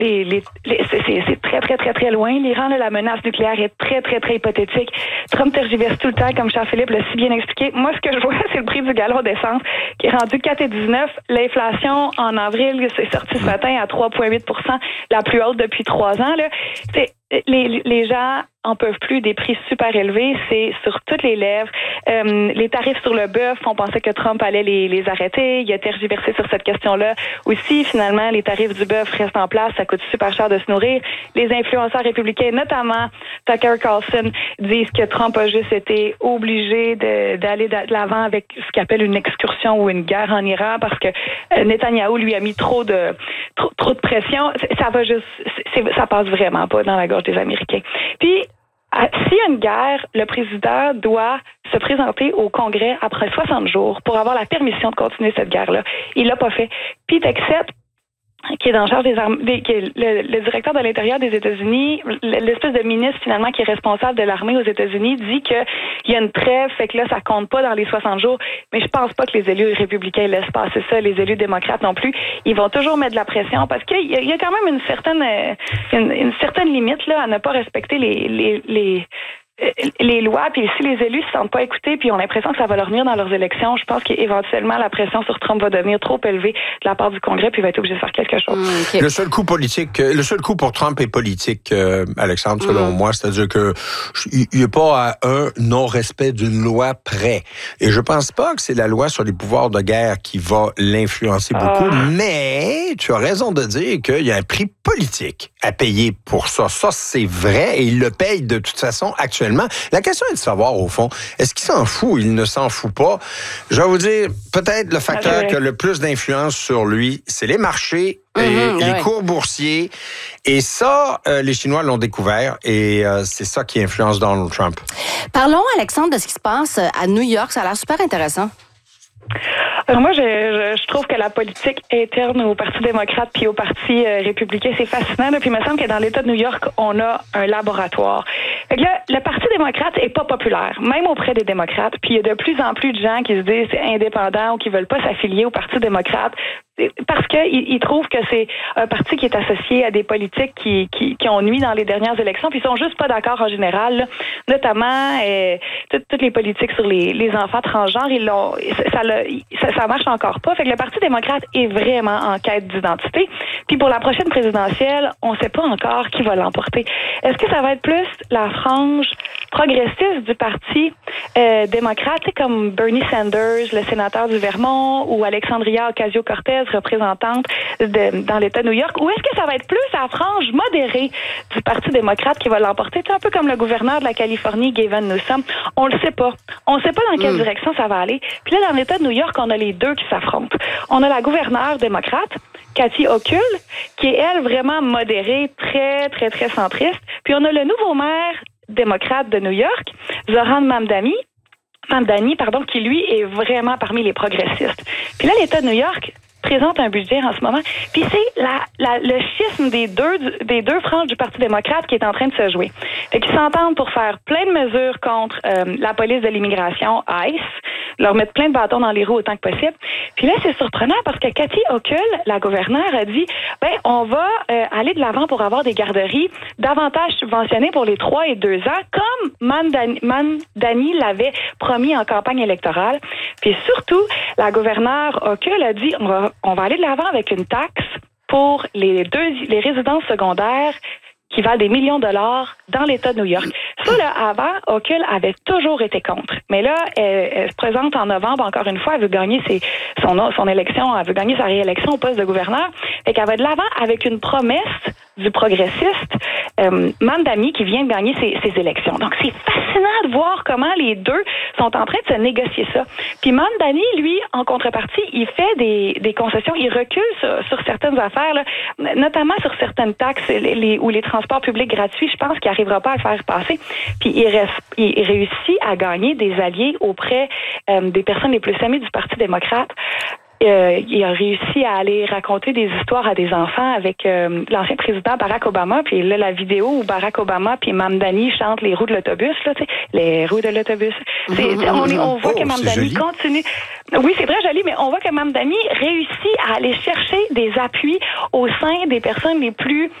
c'est très, très, très, très loin. L'Iran, là, la menace nucléaire est très, très, très hypothétique. Trump tergiverse tout le temps, comme Charles-Philippe l'a si bien expliqué. Moi, ce que je vois, c'est le prix du gallon d'essence qui est rendu 4,19. L'inflation, en avril, c'est sorti ce matin à 3,8 %, la plus haute depuis 3 ans. Là. Les gens en peuvent plus des prix super élevés, c'est sur toutes les lèvres. Les tarifs sur le bœuf, on pensait que Trump allait les arrêter. Il a tergiversé sur cette question-là. Aussi, finalement, les tarifs du bœuf restent en place. Ça coûte super cher de se nourrir. Les influenceurs républicains, notamment Tucker Carlson, disent que Trump a juste été obligé d'aller de l'avant avec ce qu'il appelle une excursion ou une guerre en Iran parce que Netanyahou lui a mis trop de pression. Ça passe vraiment pas dans la gorge des Américains. Puis, s'il y a une guerre, le président doit se présenter au Congrès après 60 jours pour avoir la permission de continuer cette guerre-là. Il l'a pas fait. Pete Hegseth, qui est en charge des armées, qui est le directeur de l'Intérieur des États-Unis, l'espèce de ministre finalement qui est responsable de l'armée aux États-Unis, dit qu'il y a une trêve, fait que là, ça compte pas dans les 60 jours. Mais je pense pas que les élus républicains laissent passer ça, les élus démocrates non plus. Ils vont toujours mettre de la pression parce qu'il y a quand même une certaine limite là à ne pas respecter les lois, puis si les élus se sentent pas écoutés, puis ont l'impression que ça va leur nuire dans leurs élections, je pense qu'éventuellement la pression sur Trump va devenir trop élevée de la part du Congrès, puis il va être obligé de faire quelque chose. Okay. Le seul coup pour Trump est politique, Alexandre, selon moi, c'est-à-dire que il n'y a pas à un non-respect d'une loi près. Et je pense pas que c'est la loi sur les pouvoirs de guerre qui va l'influencer beaucoup, mais tu as raison de dire qu'il y a un prix politique à payer pour ça. Ça, c'est vrai, et il le paye de toute façon actuellement. La question est de savoir, au fond, est-ce qu'il s'en fout ou il ne s'en fout pas? Je vais vous dire, peut-être le facteur qui a le plus d'influence sur lui, c'est les marchés, les cours boursiers. Et ça, les Chinois l'ont découvert et c'est ça qui influence Donald Trump. Parlons, Alexandre, de ce qui se passe à New York. Ça a l'air super intéressant. Alors moi, je trouve que la politique interne au Parti démocrate puis au Parti républicain, c'est fascinant. Là. Puis il me semble que dans l'État de New York, on a un laboratoire. Fait que là, le Parti démocrate est pas populaire, même auprès des démocrates. Puis il y a de plus en plus de gens qui se disent indépendants ou qui veulent pas s'affilier au Parti démocrate parce qu'ils trouvent que c'est un parti qui est associé à des politiques qui ont nui dans les dernières élections, puis ils sont juste pas d'accord en général. Là. Notamment, toutes les politiques sur les enfants transgenres, ça marche encore pas. Fait que le Parti démocrate est vraiment en quête d'identité. Puis pour la prochaine présidentielle, on sait pas encore qui va l'emporter. Est-ce que ça va être plus la frange progressiste du Parti démocrate, comme Bernie Sanders, le sénateur du Vermont, ou Alexandria Ocasio-Cortez, représentante dans l'État de New York, ou est-ce que ça va être plus la frange modérée du Parti démocrate qui va l'emporter? C'est un peu comme le gouverneur de la Californie, Gavin Newsom. On le sait pas. On sait pas dans quelle direction ça va aller. Puis là, dans l'État de New York, on a les deux qui s'affrontent. On a la gouverneure démocrate, Kathy Hochul, qui est, elle, vraiment modérée, très, très, très centriste. Puis on a le nouveau maire démocrate de New York, Zohran Mamdani, qui, lui, est vraiment parmi les progressistes. Puis là, l'État de New York présente un budget en ce moment. Puis c'est le schisme des deux franges du Parti démocrate qui est en train de se jouer. Fait qu'ils s'entendent pour faire plein de mesures contre la police de l'immigration, ICE, leur mettre plein de bâtons dans les roues autant que possible. Puis là, c'est surprenant parce que Kathy Hochul, la gouverneure, a dit, on va aller de l'avant pour avoir des garderies davantage subventionnées pour les 3 et 2 ans, comme Mamdani l'avait promis en campagne électorale. Puis surtout, la gouverneure Hochul a dit, on va aller de l'avant avec une taxe pour les résidences secondaires qui valent des millions de dollars dans l'État de New York. Ça, là, avant, Hochul avait toujours été contre. Mais là, elle se présente en novembre, encore une fois, elle veut gagner son élection, elle veut gagner sa réélection au poste de gouverneur. Fait qu'elle va de l'avant avec une promesse du progressiste Mamdani qui vient de gagner ses élections. Donc, c'est fascinant de voir comment les deux sont en train de se négocier ça. Puis Mamdani, lui, en contrepartie, il fait des concessions, il recule sur certaines affaires, là, notamment sur certaines taxes ou les transports publics gratuits. Je pense qu'il n'arrivera pas à le faire passer. Puis il réussit à gagner des alliés auprès des personnes les plus amies du Parti démocrate. il a réussi à aller raconter des histoires à des enfants avec l'ancien président Barack Obama. Puis là, la vidéo où Barack Obama puis Mamdani chantent les roues de l'autobus, là, tu sais, les roues de l'autobus. On voit que Mamdani continue. Oui, c'est très joli, mais on voit que Mamdani réussit à aller chercher des appuis au sein des personnes les plus